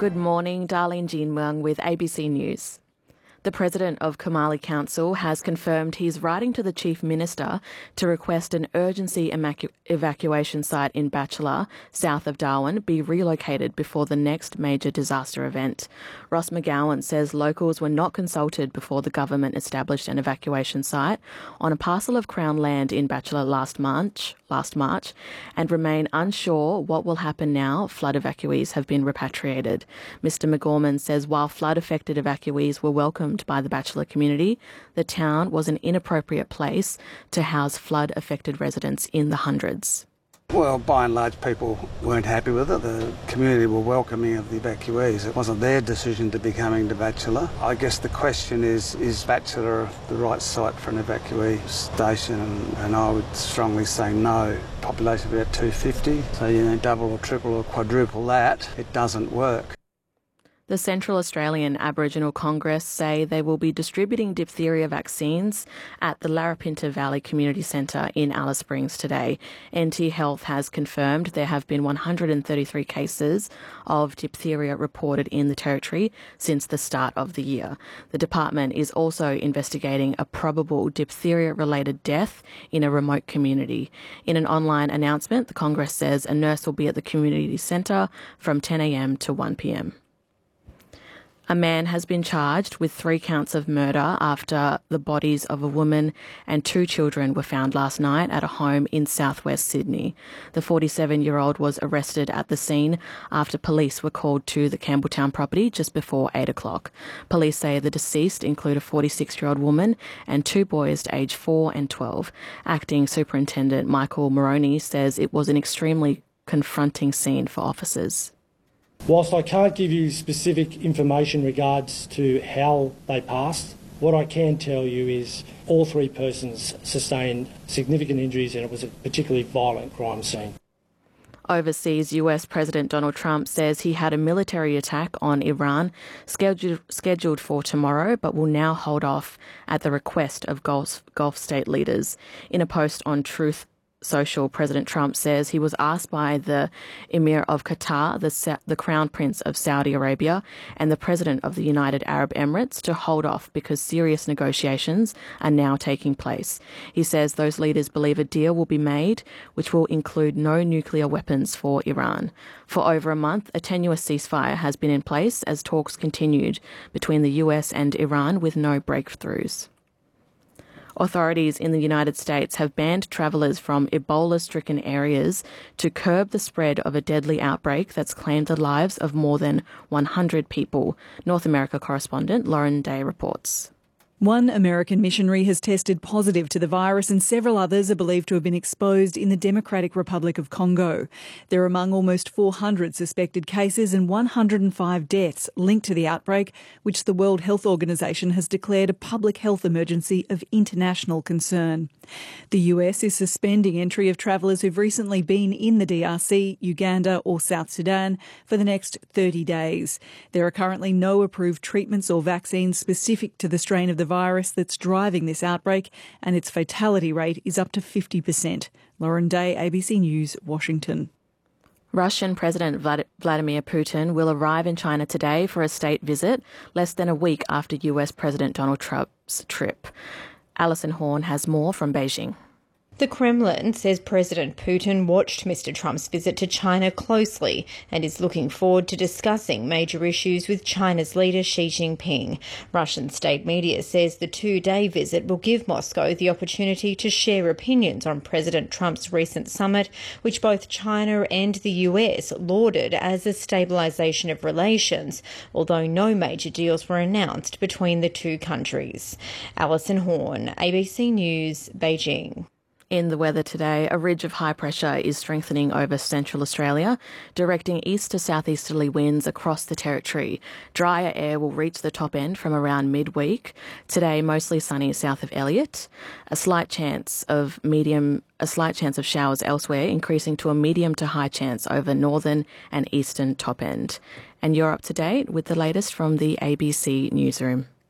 Good morning, Darlene Jean with ABC News. The President of Kumali Council has confirmed he's writing to the Chief Minister to request an urgency evacuation site in Batchelor, south of Darwin, be relocated before the next major disaster event. Ross McGowan says locals were not consulted before the government established an evacuation site on a parcel of Crown land in Batchelor last March, and remain unsure what will happen now flood evacuees have been repatriated. Mr McGorman says while flood-affected evacuees were welcomed by the Batchelor community, the town was an inappropriate place to house flood-affected residents in the hundreds. Well, by and large, people weren't happy with it. The community were welcoming of the evacuees. It wasn't their decision to be coming to Batchelor. I guess the question is Batchelor the right site for an evacuee station? And I would strongly say no. Population of about 250, so double or triple or quadruple that, it doesn't work. The Central Australian Aboriginal Congress say they will be distributing diphtheria vaccines at the Larapinta Valley Community Centre in Alice Springs today. NT Health has confirmed there have been 133 cases of diphtheria reported in the territory since the start of the year. The department is also investigating a probable diphtheria-related death in a remote community. In an online announcement, the Congress says a nurse will be at the community centre from 10 a.m. to 1 p.m. A man has been charged with 3 counts of murder after the bodies of a woman and 2 children were found last night at a home in southwest Sydney. The 47-year-old was arrested at the scene after police were called to the Campbelltown property just before 8 o'clock. Police say the deceased include a 46-year-old woman and 2 boys aged 4 and 12. Acting Superintendent Michael Moroney says it was an extremely confronting scene for officers. Whilst I can't give you specific information regards to how they passed, what I can tell you is all 3 persons sustained significant injuries and it was a particularly violent crime scene. Overseas, US President Donald Trump says he had a military attack on Iran scheduled for tomorrow, but will now hold off at the request of Gulf state leaders. In a post on Truth Social, President Trump says he was asked by the Emir of Qatar, the Crown Prince of Saudi Arabia, and the President of the United Arab Emirates to hold off because serious negotiations are now taking place. He says those leaders believe a deal will be made which will include no nuclear weapons for Iran. For over a month, a tenuous ceasefire has been in place as talks continued between the US and Iran with no breakthroughs. Authorities in the United States have banned travellers from Ebola-stricken areas to curb the spread of a deadly outbreak that's claimed the lives of more than 100 people. North America correspondent Lauren Day reports. One American missionary has tested positive to the virus and several others are believed to have been exposed in the Democratic Republic of Congo. They're among almost 400 suspected cases and 105 deaths linked to the outbreak, which the World Health Organization has declared a public health emergency of international concern. The US is suspending entry of travellers who've recently been in the DRC, Uganda or South Sudan for the next 30 days. There are currently no approved treatments or vaccines specific to the strain of the virus that's driving this outbreak, and its fatality rate is up to 50%. Lauren Day, ABC News, Washington. Russian President Vladimir Putin will arrive in China today for a state visit, less than a week after US President Donald Trump's trip. Alison Horn has more from Beijing. The Kremlin says President Putin watched Mr. Trump's visit to China closely and is looking forward to discussing major issues with China's leader Xi Jinping. Russian state media says the 2-day visit will give Moscow the opportunity to share opinions on President Trump's recent summit, which both China and the US lauded as a stabilisation of relations, although no major deals were announced between the 2 countries. Alison Horn, ABC News, Beijing. In the weather today, a ridge of high pressure is strengthening over central Australia, directing east to southeasterly winds across the territory. Drier air will reach the top end from around midweek. Today, mostly sunny south of Elliott. A slight chance of showers elsewhere, increasing to a medium to high chance over northern and eastern top end. And you're up to date with the latest from the ABC Newsroom.